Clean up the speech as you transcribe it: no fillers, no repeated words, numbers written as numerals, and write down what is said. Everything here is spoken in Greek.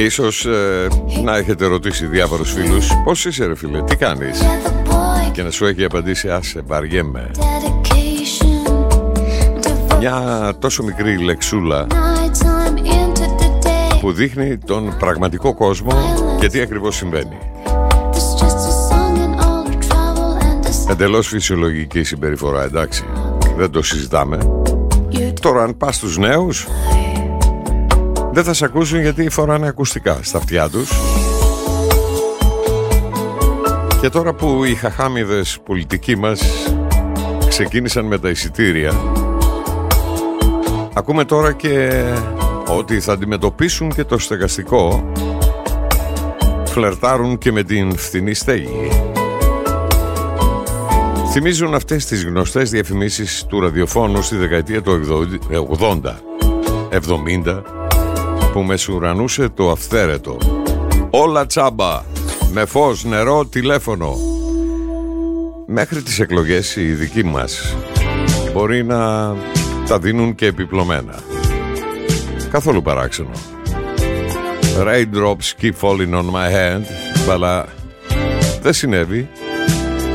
Ίσως να έχετε ρωτήσει διάφορους φίλους, πώς είσαι ρε φίλε, τι κάνεις, και να σου έχει απαντήσει άσε βαριέμαι. Μια τόσο μικρή λεξούλα που δείχνει τον πραγματικό κόσμο και τι ακριβώς συμβαίνει. Εντελώς φυσιολογική συμπεριφορά, εντάξει, δεν το συζητάμε. Τώρα αν πας στους νέους, δεν θα σε ακούσουν γιατί φοράνε ακουστικά στα αυτιά τους. Και τώρα που οι χαχάμιδες πολιτικοί μας ξεκίνησαν με τα εισιτήρια, ακούμε τώρα και ότι θα αντιμετωπίσουν και το στεγαστικό. Φλερτάρουν και με την φθηνή στέγη. Θυμίζουν αυτές τις γνωστές διαφημίσεις του ραδιοφώνου στη δεκαετία του 80-70, που μεσουρανούσε το αυθαίρετο. Όλα τσάμπα, με φως, νερό, τηλέφωνο. Μέχρι τις εκλογές οι δικοί μας μπορεί να τα δίνουν και επιπλωμένα. Καθόλου παράξενο. Raindrops keep falling on my hand, αλλά δεν συνέβη.